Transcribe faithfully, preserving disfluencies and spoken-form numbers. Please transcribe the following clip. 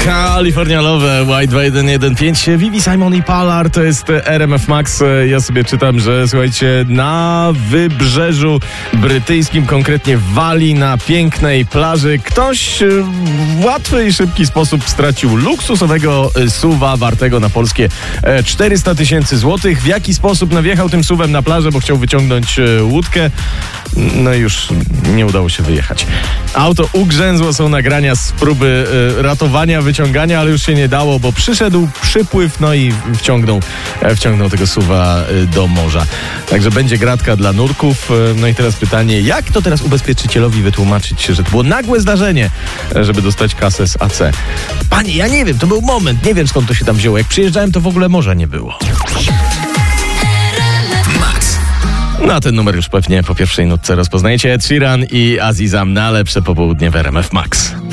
California Love, White dwa jeden jeden pięć, Vivi, Simon i Polar, to jest R M F Max. Ja sobie czytam, że słuchajcie, na wybrzeżu brytyjskim, konkretnie w Walii, na pięknej plaży, ktoś w łatwy i szybki sposób stracił luksusowego suwa wartego na polskie czterysta tysięcy złotych. W jaki sposób nawjechał tym suwem na plażę, bo chciał wyciągnąć łódkę? No i już nie udało się wyjechać. Auto ugrzęzło, są nagrania z próby y, ratowania, wyciągania, ale już się nie dało, bo przyszedł przypływ, no i wciągnął, e, wciągnął tego suwa y, do morza. Także będzie gratka dla nurków. Y, no i teraz pytanie, jak to teraz ubezpieczycielowi wytłumaczyć, że to było nagłe zdarzenie, żeby dostać kasę z A C? Panie, ja nie wiem, to był moment, nie wiem skąd to się tam wzięło. Jak przyjeżdżałem, to w ogóle morza nie było. Na ten numer już pewnie po pierwszej nutce rozpoznajecie Ed Sheeran i Azizam na lepsze popołudnie w R M F Max.